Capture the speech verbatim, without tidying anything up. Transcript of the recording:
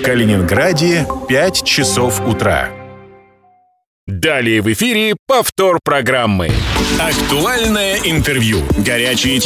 Калининграде пять часов утра. Далее в эфире повтор программы. Актуальное интервью. Горячие